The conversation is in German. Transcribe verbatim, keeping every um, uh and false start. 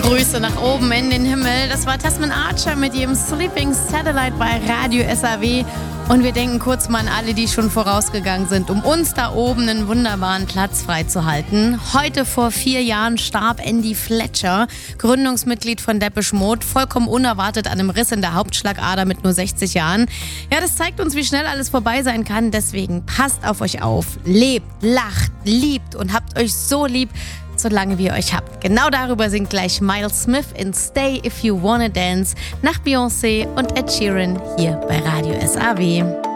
Grüße nach oben in den Himmel. Das war Tasman Archer mit ihrem Sleeping Satellite bei Radio S A W. Und wir denken kurz mal an alle, die schon vorausgegangen sind, um uns da oben einen wunderbaren Platz freizuhalten. Heute vor vier Jahren starb Andy Fletcher, Gründungsmitglied von Depeche Mode, vollkommen unerwartet an einem Riss in der Hauptschlagader mit nur sechzig Jahren. Ja, das zeigt uns, wie schnell alles vorbei sein kann. Deswegen passt auf euch auf, lebt, lacht, liebt und habt euch so lieb, solange wir euch habt. Genau darüber singt gleich Miles Smith in Stay If You Wanna Dance nach Beyoncé und Ed Sheeran hier bei Radio S A W.